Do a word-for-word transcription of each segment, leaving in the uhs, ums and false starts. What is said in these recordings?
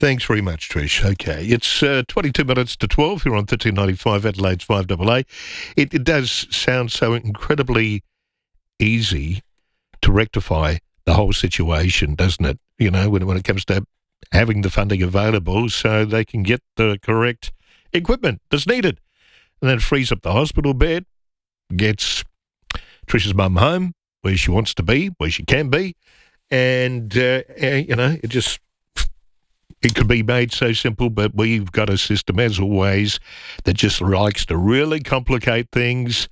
Thanks very much, Trish. Okay, it's uh, twenty-two minutes to twelve here on thirteen ninety-five Adelaide's five A A. It, it does sound so incredibly easy to rectify the whole situation, doesn't it? You know, when, when it comes to having the funding available so they can get the correct equipment that's needed. And then it frees up the hospital bed, gets Trish's mum home where she wants to be, where she can be, and, uh, you know, it just... It could be made so simple, but we've got a system, as always, that just likes to really complicate things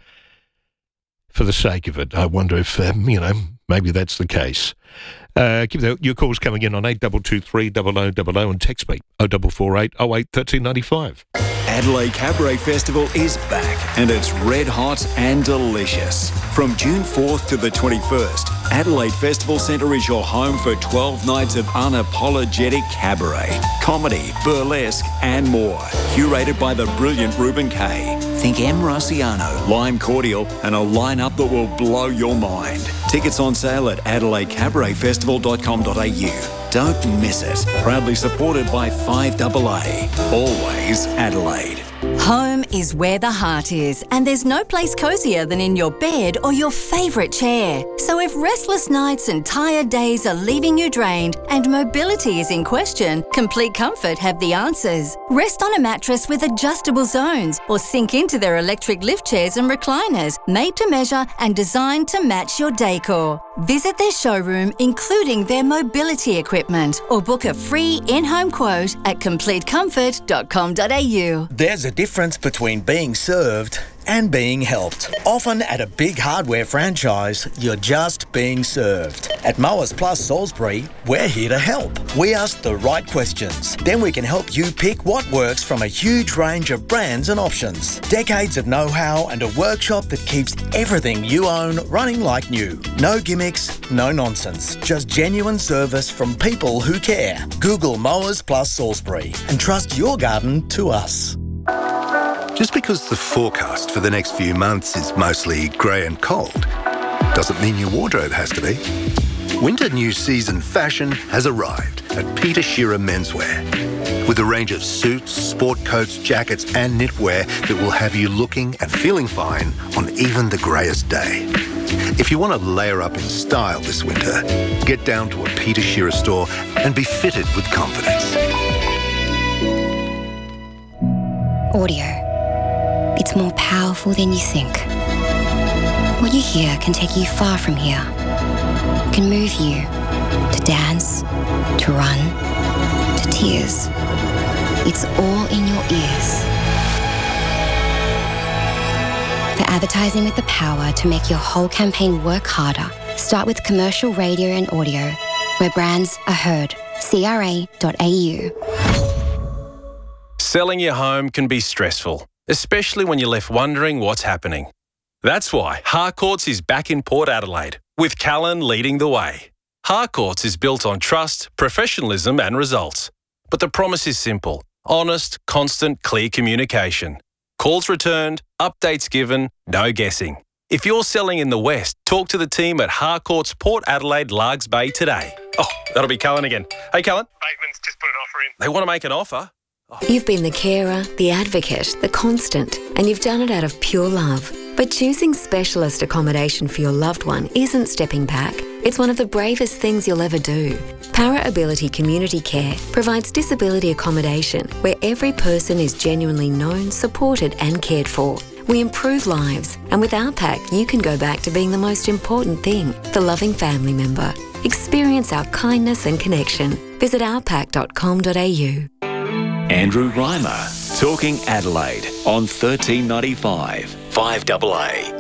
for the sake of it. I wonder if, um, you know, maybe that's the case. Uh, keep the, your calls coming in on eight two two three, double oh double oh and text me oh four four eight, oh eight, one three nine five. Adelaide Cabaret Festival is back and it's red hot and delicious. From June fourth to the twenty-first, Adelaide Festival Centre is your home for twelve nights of unapologetic cabaret, comedy, burlesque and more. Curated by the brilliant Ruben Kay. Think M. Rossiano, Lime Cordial and a lineup that will blow your mind. Tickets on sale at adelaide cabaret festival dot com dot a u. Don't miss it. Proudly supported by five A A. Always Adelaide. Home is where the heart is, and there's no place cosier than in your bed or your favourite chair. So if restless nights and tired days are leaving you drained and mobility is in question, Complete Comfort have the answers. Rest on a mattress with adjustable zones or sink into their electric lift chairs and recliners, made to measure and designed to match your decor. Visit their showroom, including their mobility equipment, or book a free in-home quote at complete comfort dot com dot a u. There's a difference between being served and being helped. Often at a big hardware franchise, you're just being served. At Mowers Plus Salisbury, we're here to help. We ask the right questions. Then we can help you pick what works from a huge range of brands and options. Decades of know-how and a workshop that keeps everything you own running like new. No gimmicks, no nonsense. Just genuine service from people who care. Google Mowers Plus Salisbury and trust your garden to us. Just because the forecast for the next few months is mostly grey and cold, doesn't mean your wardrobe has to be. Winter new season fashion has arrived at Peter Shearer Menswear. With a range of suits, sport coats, jackets and knitwear that will have you looking and feeling fine on even the greyest day. If you want to layer up in style this winter, get down to a Peter Shearer store and be fitted with confidence. Audio. It's more powerful than you think. What you hear can take you far from here. Can move you to dance, to run, to tears. It's all in your ears. For advertising with the power to make your whole campaign work harder, start with commercial radio and audio, where brands are heard. c r a dot a u. Selling your home can be stressful, especially when you're left wondering what's happening. That's why Harcourts is back in Port Adelaide, with Callan leading the way. Harcourts is built on trust, professionalism and results. But the promise is simple: honest, constant, clear communication. Calls returned, updates given, no guessing. If you're selling in the West, talk to the team at Harcourts Port Adelaide Largs Bay today. Oh, that'll be Callan again. Hey, Callan. Bateman's just put an offer in. They want to make an offer? You've been the carer, the advocate, the constant, and you've done it out of pure love. But choosing specialist accommodation for your loved one isn't stepping back. It's one of the bravest things you'll ever do. Para Ability Community Care provides disability accommodation where every person is genuinely known, supported and cared for. We improve lives, and with our pack, you can go back to being the most important thing, the loving family member. Experience our kindness and connection. Visit our pack dot com dot a u. Andrew Reimer, Talking Adelaide on thirteen ninety-five, five A A.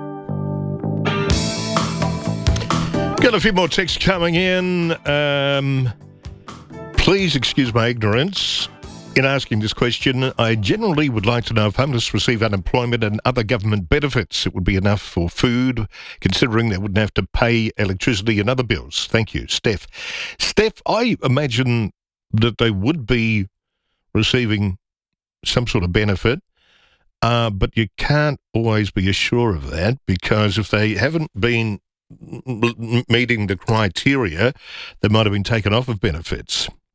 Got a few more texts coming in. Um, please excuse my ignorance in asking this question. I generally would like to know if homeless receive unemployment and other government benefits. It would be enough for food, considering they wouldn't have to pay electricity and other bills. Thank you, Steph. Steph, I imagine that they would be receiving some sort of benefit, uh, but you can't always be assured of that, because if they haven't been m- meeting the criteria, they might have been taken off of benefits.